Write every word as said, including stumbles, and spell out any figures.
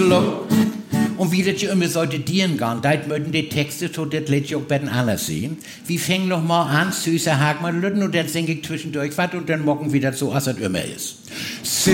so. Und wie das ja immer sollte dienen gehen, da möchten die Texte so, das lädt ich auch bei den anderen sehen. Wir fängen noch mal an, süßer Hagmann lütten und dann singe ich zwischendurch was und dann mocken wieder so, als es immer ist.